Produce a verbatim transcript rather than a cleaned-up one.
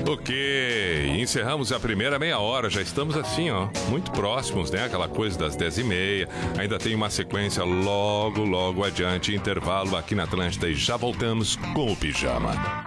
Ok, encerramos a primeira meia hora, já estamos assim, ó, muito próximos, né? Aquela coisa das dez e meia, ainda tem uma sequência logo, logo adiante, intervalo aqui na Atlântida e já voltamos com o Pijama.